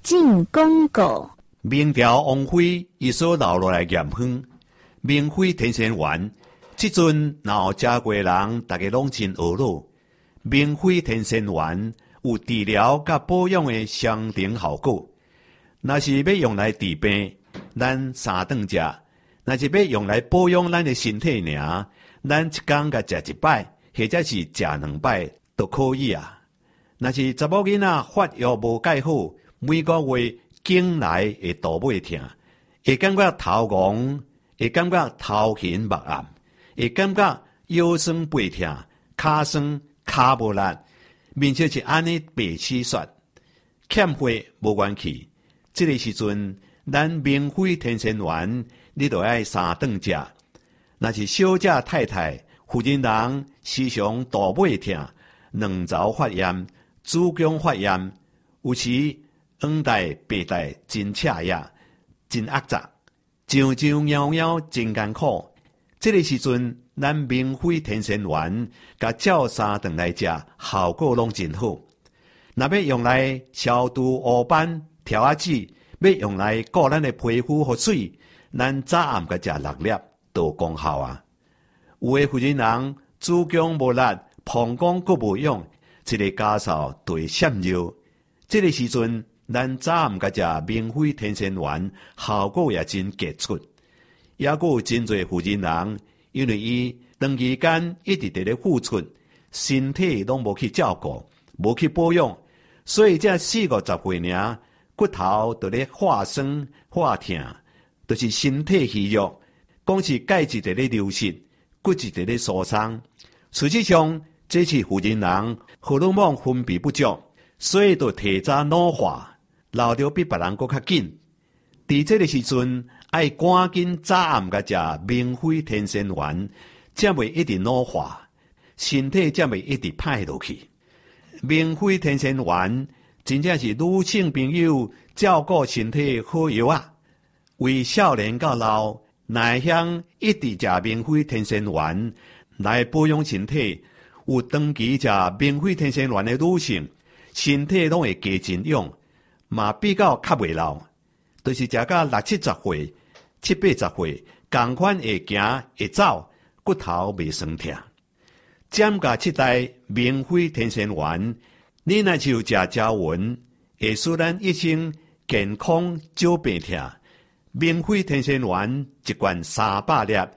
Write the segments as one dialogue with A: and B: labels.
A: 进广告。
B: 明朝王妃伊所留落来盐分，明妃天仙丸，即阵若有食过人，大家拢真懊恼。明妃天仙丸有治疗甲保养的相同效果。若是要用来治病，咱三顿食；若是要用来保养咱的身体尔，咱一天甲食一摆，或者是食2摆都可以啊。若是查某囡仔发育无介好，每个月经来会肚尾痛，会感觉头晕，会感觉头晕目暗，会感觉腰酸背痛、骹酸骹无力，面色是安尼白痴雪，欠血无元气。这个时阵，咱明妃天仙丸，你就爱3顿食。若是小姐太太、妇人人时常肚尾痛、卵巢发炎、子宫发炎，有时黄带、白带真赤呀，真压杂，上上夭夭真艰苦。这个时阵，咱明妃天仙丸，甲照3顿来食，效果拢真好。若要用来消除黑斑、条仔痣，要用来顾咱的皮肤和水，咱早暗甲食6粒都有功效啊。有的妇人人子宫无力、膀胱阁无用，一个家嫂就会闪尿。这个时阵，咱早暗甲食明妃天仙丸，效果也真杰出。也阁有真侪妇人人，因为伊长期间一直伫咧付出，身体拢无去照顾，无去保养，所以这40-50岁尔，骨头就咧化酸化痛，就是身体虚弱，讲是钙质伫咧流失，骨质伫咧疏松。实际上，这是妇人人荷尔蒙分泌不足，所以就提早老化，老得比别人搁较紧。伫这个时阵，爱赶紧早暗甲食明妃天仙丸，才袂一直老化，身体才袂一直歹落去。明妃天仙丸真正是女性朋友照顾身体好药啊！为少年到老，若想一直食明妃天仙丸来保养身体，有长期食明妃天仙丸的女性，身体拢会加真勇，嘛比较较袂老。就是食到60-70岁、70-80岁，同款会行会走，骨头袂酸痛。占甲7袋明妃天仙丸，你若就食胶匀，会使咱一生健康少病痛。明妃天仙丸一罐300粒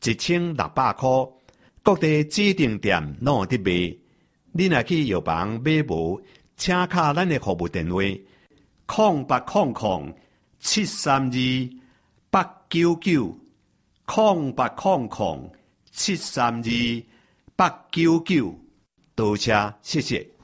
B: ，1600块，各地指定店拢有伫卖。你若去药房买无，请敲咱的服务电话：0800-732-899，0800-732-899，多谢，谢谢。